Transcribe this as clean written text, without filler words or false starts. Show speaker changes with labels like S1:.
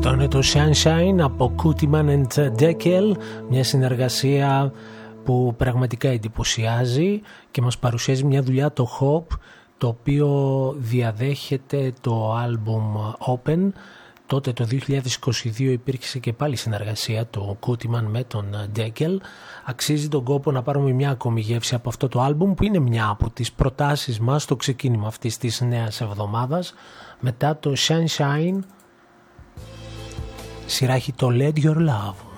S1: Αυτό είναι το Sunshine από Kutiman and Deckel, μια συνεργασία που πραγματικά εντυπωσιάζει και μας παρουσιάζει μια δουλειά, το Hope, το οποίο διαδέχεται το άλμπουμ Open. Τότε το 2022 υπήρξε και πάλι συνεργασία του Kutiman με τον Deckel. Αξίζει τον κόπο να πάρουμε μια ακόμη γεύση από αυτό το άλμπουμ, που είναι μια από τις προτάσεις μας στο ξεκίνημα αυτής της νέας εβδομάδας. Μετά το Sunshine, σειρά έχει το Let Your Love.